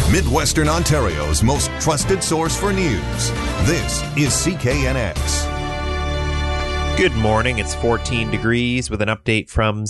Midwestern Ontario's most trusted source for news. This is CKNX. Good morning, it's 14 degrees with an update from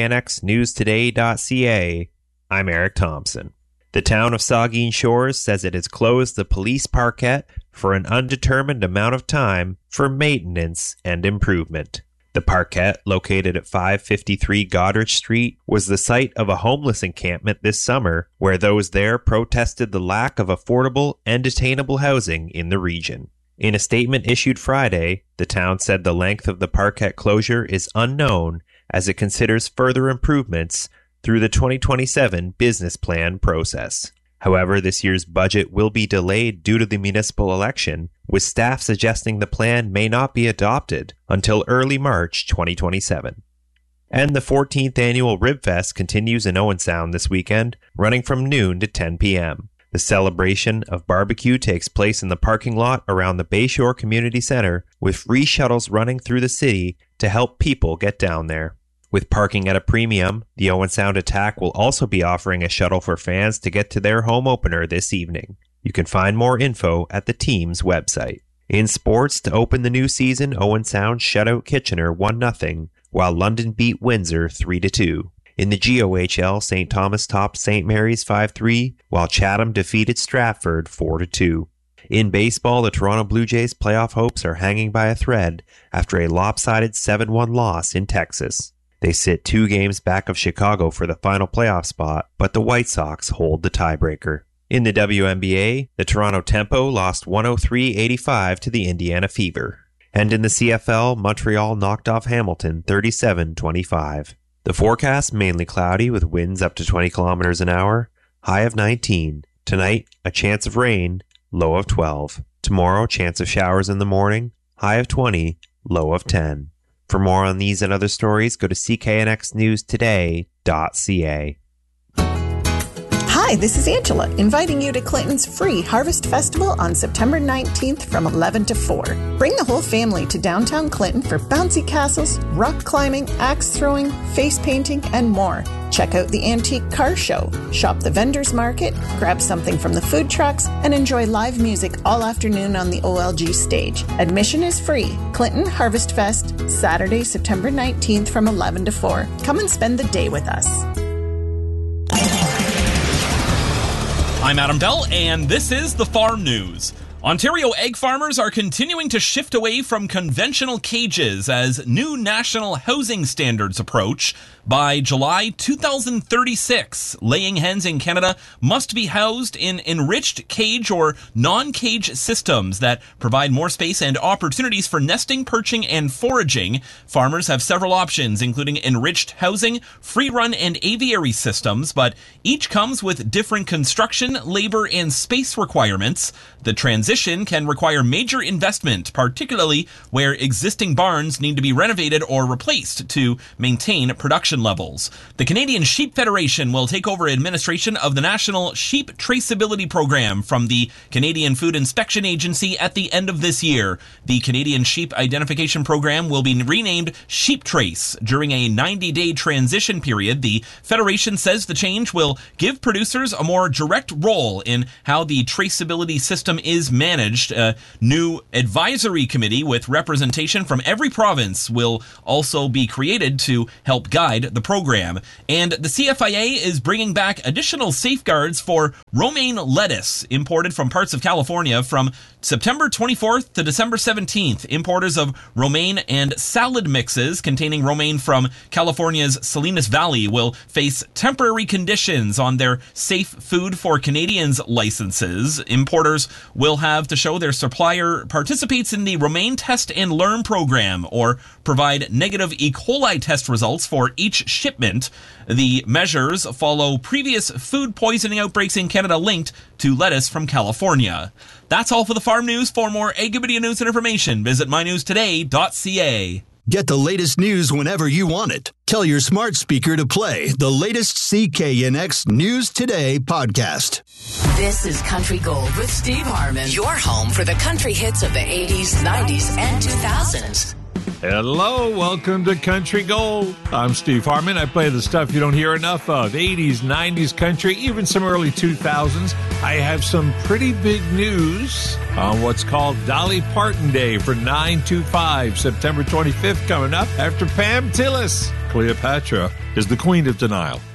CKNXNewsToday.ca. I'm Eric Thompson. The town of Saugeen Shores says it has closed the police parkette for an undetermined amount of time for maintenance and improvement. The parkette, located at 553 Goderich Street, was the site of a homeless encampment this summer where those there protested the lack of affordable and attainable housing in the region. In a statement issued Friday, the town said the length of the parkette closure is unknown as it considers further improvements through the 2027 business plan process. However, this year's budget will be delayed due to the municipal election, with staff suggesting the plan may not be adopted until early March 2027. And the 14th annual Ribfest continues in Owen Sound this weekend, running from noon to 10 p.m. The celebration of barbecue takes place in the parking lot around the Bayshore Community Center, with free shuttles running through the city to help people get down there. With parking at a premium, the Owen Sound Attack will also be offering a shuttle for fans to get to their home opener this evening. You can find more info at the team's website. In sports, to open the new season, Owen Sound shut out Kitchener 1-0, while London beat Windsor 3-2. In the GOHL, St. Thomas topped St. Mary's 5-3, while Chatham defeated Stratford 4-2. In baseball, the Toronto Blue Jays' playoff hopes are hanging by a thread after a lopsided 7-1 loss in Texas. They sit 2 games back of Chicago for the final playoff spot, but the White Sox hold the tiebreaker. In the WNBA, the Toronto Tempo lost 103-85 to the Indiana Fever. And in the CFL, Montreal knocked off Hamilton 37-25. The forecast, mainly cloudy with winds up to 20 kilometers an hour, high of 19. Tonight, a chance of rain, low of 12. Tomorrow, chance of showers in the morning, high of 20, low of 10. For more on these and other stories, go to CKNXNewsToday.ca. Hi, this is Angela, inviting you to Clinton's free Harvest Festival on September 19th from 11 to 4. Bring the whole family to downtown Clinton for bouncy castles, rock climbing, axe throwing, face painting, and more. Check out the antique car show, shop the vendors market, grab something from the food trucks, and enjoy live music all afternoon on the OLG stage. Admission is free. Clinton Harvest Fest, Saturday, September 19th from 11 to 4. Come and spend the day with us. I'm Adam Dell, and this is the Farm News. Ontario egg farmers are continuing to shift away from conventional cages as new national housing standards approach. By July 2036, laying hens in Canada must be housed in enriched cage or non-cage systems that provide more space and opportunities for nesting, perching, and foraging. Farmers have several options, including enriched housing, free-run, and aviary systems, but each comes with different construction, labor, and space requirements. The transition can require major investment, particularly where existing barns need to be renovated or replaced to maintain production levels. The Canadian Sheep Federation will take over administration of the National Sheep Traceability Program from the Canadian Food Inspection Agency at the end of this year. The Canadian Sheep Identification Program will be renamed Sheep Trace. During a 90-day transition period, the Federation says the change will give producers a more direct role in how the traceability system is managed. A new advisory committee with representation from every province will also be created to help guide the program. And the CFIA is bringing back additional safeguards for romaine lettuce imported from parts of California from September 24th to December 17th. Importers of romaine and salad mixes containing romaine from California's Salinas Valley will face temporary conditions on their Safe Food for Canadians licenses. Importers will have to show their supplier participates in the Romaine Test and Learn program or provide negative E. coli test results for each shipment. The measures follow previous food poisoning outbreaks in Canada linked to lettuce from California. That's all for the Farm News. For more Agribidia news and information, visit mynewstoday.ca. Get the latest news whenever you want it. Tell your smart speaker to play the latest CKNX News Today podcast. This is Country Gold with Steve Harmon, your home for the country hits of the 80s, 90s, and 2000s. Hello, welcome to Country Gold. I'm Steve Harmon. I play the stuff you don't hear enough of. 80s, 90s country, even some early 2000s. I have some pretty big news on what's called Dolly Parton Day for 9/25, September 25th coming up after Pam Tillis. Cleopatra is the queen of denial.